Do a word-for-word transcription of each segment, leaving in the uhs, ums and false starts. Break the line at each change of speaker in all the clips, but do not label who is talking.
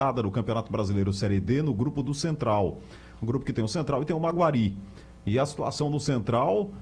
do Campeonato Brasileiro Série D no grupo do Central. Um grupo que tem o Central e tem o Maguari. E a situação do Central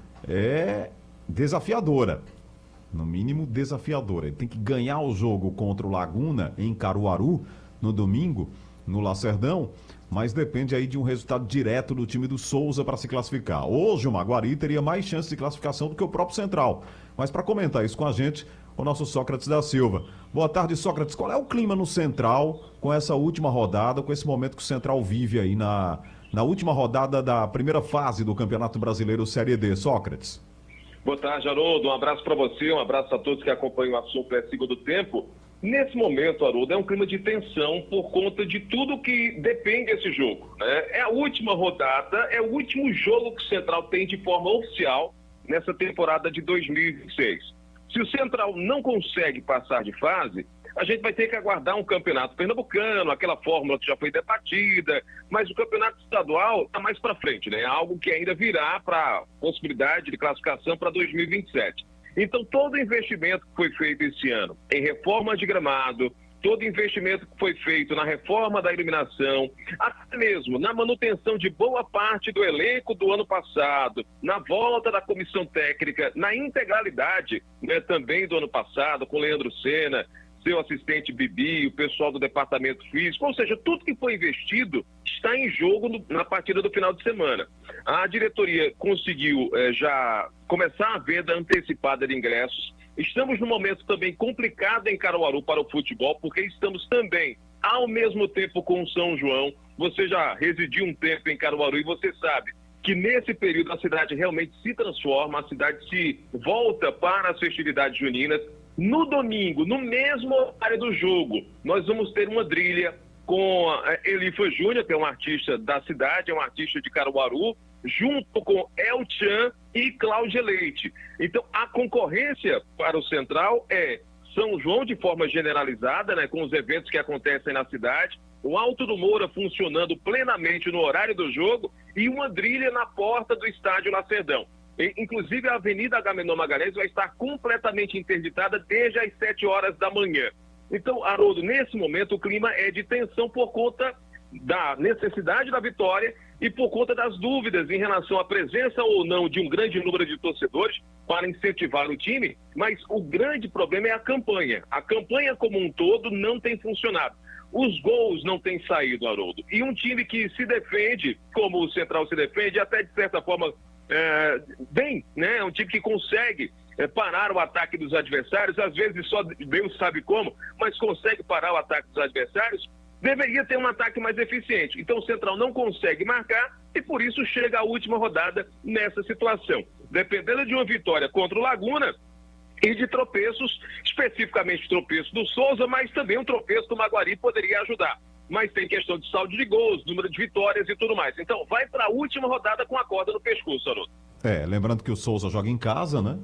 é desafiadora. No mínimo desafiadora. Ele tem que ganhar o jogo contra o Laguna em Caruaru no domingo, no Lacerdão, mas depende aí de um resultado direto do time do Souza para se classificar. Hoje o Maguari teria mais chance de classificação do que o próprio Central. Mas para comentar isso com a gente, o nosso Sócrates da Silva. Boa tarde, Sócrates. Qual é o clima no Central com essa última rodada, com esse momento que o Central vive aí na, na última rodada da primeira fase do Campeonato Brasileiro Série D, Sócrates?
Boa tarde, Haroldo. Um abraço para você, um abraço a todos que acompanham o assunto é Segundo Tempo. Nesse momento, Haroldo, é um clima de tensão por conta de tudo que depende desse jogo, né? É a última rodada, é o último jogo que o Central tem de forma oficial nessa temporada de dois mil e vinte e seis. Se o Central não consegue passar de fase, a gente vai ter que aguardar um campeonato pernambucano, aquela fórmula que já foi debatida, mas o campeonato estadual está mais para frente, né? É algo que ainda virá para possibilidade de classificação para dois mil e vinte e sete. Então, todo investimento que foi feito esse ano em reforma de gramado, todo investimento que foi feito na reforma da iluminação, até mesmo na manutenção de boa parte do elenco do ano passado, na volta da comissão técnica, na integralidade, né, também do ano passado, com Leandro Senna, seu assistente Bibi, o pessoal do departamento físico, ou seja, tudo que foi investido está em jogo no, na partida do final de semana. A diretoria conseguiu eh, já começar a venda antecipada de ingressos. Estamos num momento também complicado em Caruaru para o futebol, porque estamos também, ao mesmo tempo, com o São João. Você já residiu um tempo em Caruaru e você sabe que nesse período a cidade realmente se transforma, a cidade se volta para as festividades juninas. No domingo, no mesmo horário do jogo, nós vamos ter uma trilha com Elifa Júnior, que é um artista da cidade, é um artista de Caruaru, junto com El Chan e Cláudia Leite. Então, a concorrência para o Central é São João de forma generalizada, né, com os eventos que acontecem na cidade, o Alto do Moura funcionando plenamente no horário do jogo e uma trilha na porta do estádio Lacerdão. Inclusive, a Avenida Agamenon Magalhães vai estar completamente interditada desde as sete horas da manhã. Então, Haroldo, nesse momento o clima é de tensão por conta da necessidade da vitória e por conta das dúvidas em relação à presença ou não de um grande número de torcedores para incentivar o time, mas o grande problema é a campanha. A campanha como um todo não tem funcionado. Os gols não têm saído, Haroldo. E um time que se defende, como o Central se defende, até de certa forma é, bem, né? É um time que consegue é, parar o ataque dos adversários, às vezes só Deus sabe como, mas consegue parar o ataque dos adversários. Deveria ter um ataque mais eficiente. Então o Central não consegue marcar e por isso chega a última rodada nessa situação. Dependendo de uma vitória contra o Laguna e de tropeços, especificamente tropeço do Souza, mas também um tropeço do Maguari poderia ajudar. Mas tem questão de saldo de gols, número de vitórias e tudo mais. Então vai para a última rodada com a corda no pescoço, Haroldo.
É, lembrando que o Souza joga em casa, né?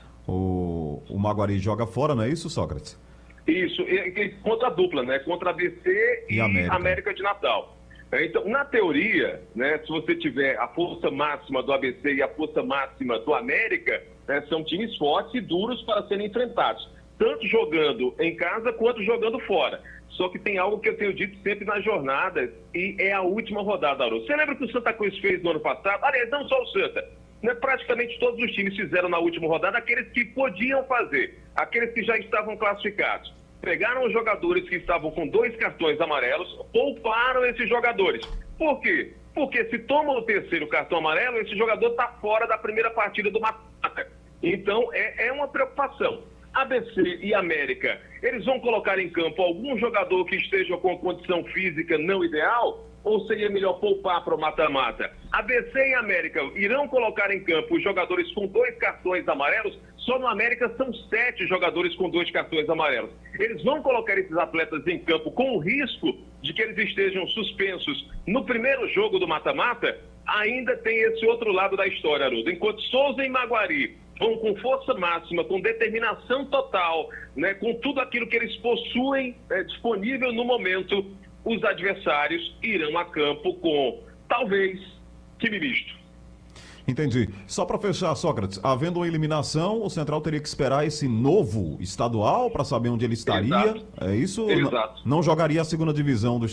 O, o Maguari joga fora, não é isso, Sócrates?
Isso, e, e contra a dupla, né? Contra a A B C e, e América. América de Natal. Então, na teoria, né, se você tiver a força máxima do A B C e a força máxima do América, né, são times fortes e duros para serem enfrentados, tanto jogando em casa quanto jogando fora. Só que tem algo que eu tenho dito sempre nas jornadas e é a última rodada, Haroldo. Você lembra o que o Santa Cruz fez no ano passado? Aliás, não só o Santa. Né, praticamente todos os times fizeram na última rodada aqueles que podiam fazer, aqueles que já estavam classificados. Pegaram os jogadores que estavam com dois cartões amarelos, pouparam esses jogadores. Por quê? Porque se toma o terceiro cartão amarelo, esse jogador está fora da primeira partida do mata-mata. Então, é, é uma preocupação. A B C e América, eles vão colocar em campo algum jogador que esteja com condição física não ideal? Ou seria melhor poupar para o mata-mata? A B C e América irão colocar em campo os jogadores com dois cartões amarelos? Só no América são sete jogadores com dois cartões amarelos. Eles vão colocar esses atletas em campo com o risco de que eles estejam suspensos no primeiro jogo do mata-mata? Ainda tem esse outro lado da história, Haroldo. Enquanto Souza e Maguari vão com força máxima, com determinação total, né, com tudo aquilo que eles possuem é, disponível no momento, os adversários irão a campo com, talvez, time misto.
Entendi. Só para fechar, Sócrates, havendo uma eliminação, o Central teria que esperar esse novo estadual para saber onde ele estaria.
Exato.
É isso?
Exato.
Não, não jogaria a segunda divisão do